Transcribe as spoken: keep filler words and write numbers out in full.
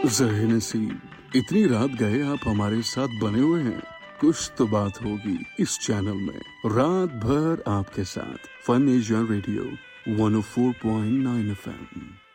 ज़हे नसीब, इतनी रात गए आप हमारे साथ बने हुए हैं। कुछ तो बात होगी इस चैनल में, रात भर आपके साथ। Fun Asia radio one O four point nine F M.